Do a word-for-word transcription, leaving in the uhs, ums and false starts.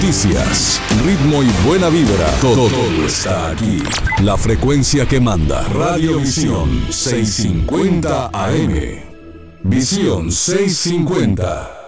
noticias, ritmo y buena vibra. Todo, todo está aquí. La frecuencia que manda. Radio Visión seiscientos cincuenta A M. Visión seiscientos cincuenta.